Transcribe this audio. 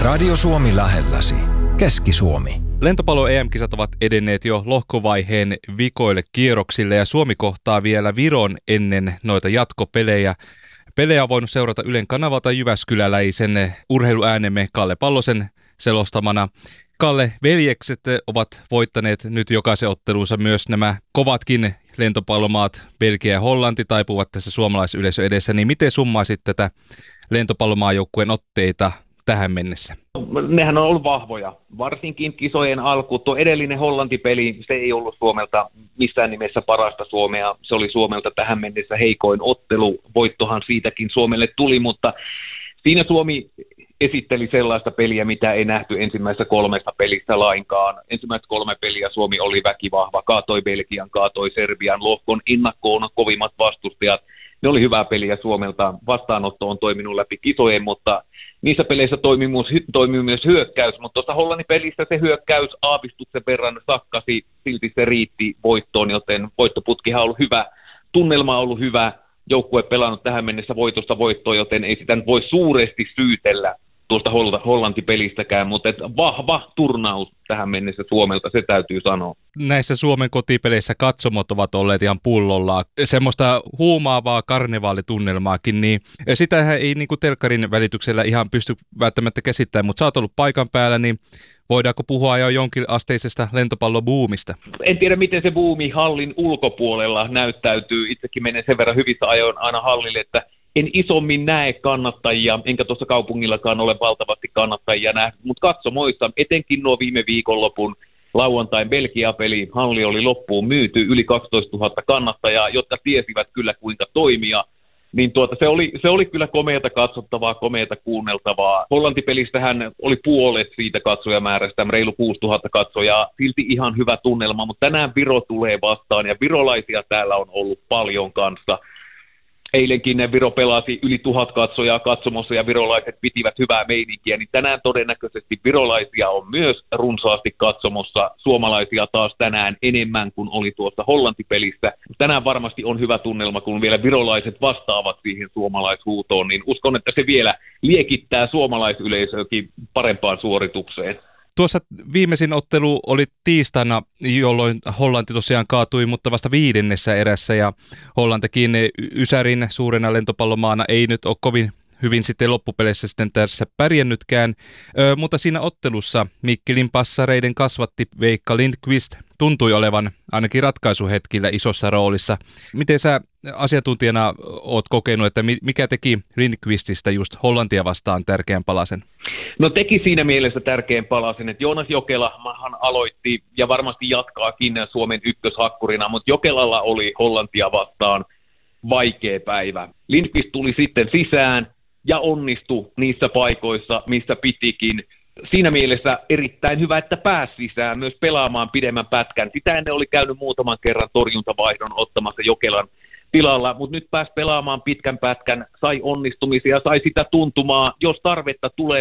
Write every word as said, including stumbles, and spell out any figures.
Radio Suomi lähelläsi. Keski-Suomi. Lentopallo-E M-kisat ovat edenneet jo lohkovaiheen vikoille kierroksille ja Suomi kohtaa vielä Viron ennen noita jatkopelejä. Pelejä on voinut seurata Ylen kanavalta jyväskyläläisen urheiluäänemme Kalle Pallosen selostamana. Kalle, veljekset ovat voittaneet nyt jokaisen otteluunsa, myös nämä kovatkin lentopallomaat Belgia ja Hollanti taipuvat tässä suomalaisyleisön edessä. Niin miten summaisit tätä lentopallomaajoukkueen otteita tähän mennessä? Nehän on ollut vahvoja, varsinkin kisojen alku. Tuo edellinen Hollanti-peli, se ei ollut Suomelta missään nimessä parasta Suomea. Se oli Suomelta tähän mennessä heikoin ottelu. Voittohan siitäkin Suomelle tuli, mutta siinä Suomi esitteli sellaista peliä, mitä ei nähty ensimmäisessä kolmesta pelistä lainkaan. Ensimmäiset kolme peliä Suomi oli väkivahva, kaatoi Belgian, kaatoi Serbian, lohkon ennakkoon kovimmat vastustajat. Ne oli hyvää peliä Suomelta. Vastaanotto on toiminut läpi kisojen, mutta niissä peleissä toimii myös, toimii myös hyökkäys. Mutta tuossa Hollannin pelissä se hyökkäys aavistuksen verran sakkasi, silti se riitti voittoon, joten voittoputkihan on ollut hyvä. Tunnelma on ollut hyvä. Joukkue pelannut tähän mennessä voitosta voittoon, joten ei sitä nyt voi suuresti syytellä tuosta Hollanti-pelistäkään, mutta vahva turnaus tähän mennessä Suomelta, se täytyy sanoa. Näissä Suomen kotipeleissä katsomot ovat olleet ihan pullolla. Semmoista huumaavaa karnevaalitunnelmaakin, niin sitähän ei niin kuin telkkarin välityksellä ihan pysty välttämättä käsittämään, mutta sä oot ollut paikan päällä, niin voidaanko puhua jo jonkin asteisesta lentopallobuumista? En tiedä, miten se buumi hallin ulkopuolella näyttäytyy. Itsekin menen sen verran hyvissä ajoin aina hallille, että en isommin näe kannattajia, enkä tuossa kaupungillakaan ole valtavasti kannattajia nähnyt, mutta katsomoissa, etenkin nuo viime viikonlopun lauantain Belgia-peli, halli oli loppuun myyty, yli kaksitoistatuhatta kannattajaa, jotka tiesivät kyllä kuinka toimia, niin tuota, se, oli, se oli kyllä komeata katsottavaa, komeata kuunneltavaa. Hollanti-pelistähän oli puolet siitä katsojamäärästä, reilu kuusituhatta katsojaa, silti ihan hyvä tunnelma, mutta tänään Viro tulee vastaan ja virolaisia täällä on ollut paljon kanssa. Eilenkin Viro pelasi yli tuhat katsojaa katsomossa ja virolaiset pitivät hyvää meininkiä, niin tänään todennäköisesti virolaisia on myös runsaasti katsomossa. Suomalaisia taas tänään enemmän kuin oli tuossa Hollanti-pelissä. Tänään varmasti on hyvä tunnelma, kun vielä virolaiset vastaavat siihen suomalaishuutoon, niin uskon, että se vielä liekittää suomalaisyleisöäkin parempaan suoritukseen. Tuossa viimeisin ottelu oli tiistaina, jolloin Hollanti tosiaan kaatui, mutta vasta viidennessä erässä ja Hollantikin Ysärin suurena lentopallomaana ei nyt ole kovin hyvin sitten loppupeleissä sitten tässä pärjännytkään, Ö, mutta siinä ottelussa Mikkelin passareiden kasvatti Veikka Lindqvist tuntui olevan ainakin ratkaisuhetkillä isossa roolissa. Miten sä asiantuntijana oot kokenut, että mikä teki Lindqvististä just Hollantia vastaan tärkeän palasen? No teki siinä mielessä tärkeän palasen, että Joonas Jokelahan aloitti ja varmasti jatkaakin Suomen ykköshakkurina, mutta Jokelalla oli Hollantia vastaan vaikea päivä. Lindqvist tuli sitten sisään ja onnistui niissä paikoissa, missä pitikin. Siinä mielessä erittäin hyvä, että pääsi sisään myös pelaamaan pidemmän pätkän. Sitä ennen oli käynyt muutaman kerran torjuntavaihdon ottamassa Jokelan tilalla, mutta nyt pääsi pelaamaan pitkän pätkän, sai onnistumisia, sai sitä tuntumaa. Jos tarvetta tulee